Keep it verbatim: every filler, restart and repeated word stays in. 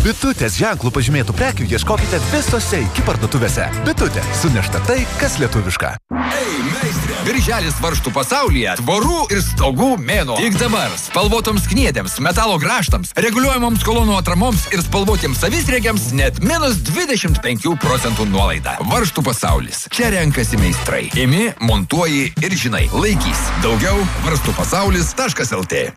Bitutės ženklų pažymėtų prekių ieškokite visose iki parduotuvėse. Bitutė, sunešta tai, kas lietuviška. Ei, meistrė! Birželis varžtų pasaulyje tvorų ir stogų mėnuo. Tik dabar spalvotoms kniedėms, metalo grąžtams, reguliuojamoms kolonų atramoms ir spalvotiems savisriegiams net minus dvidešimt penkių procentų nuolaida. Varžtų pasaulis. Čia renkasi meistrai. Imi, montuoji ir žinai. Laikys. Daugiau varžtų pasaulis taškas lt.